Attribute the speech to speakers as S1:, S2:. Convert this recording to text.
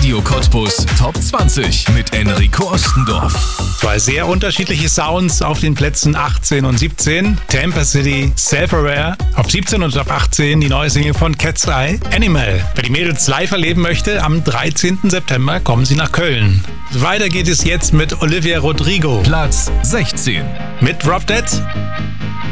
S1: Radio Cottbus Top 20 mit Enrico Ostendorf.
S2: Zwei sehr unterschiedliche Sounds auf den Plätzen 18 und 17. Tampa City, Self-Aware. Auf 17 und auf 18 die neue Single von Cat's Eye, Animal. Wer die Mädels live erleben möchte, am 13. September kommen sie nach Köln. Weiter geht es jetzt mit Olivia Rodrigo.
S1: Platz 16.
S2: Mit Drop Dead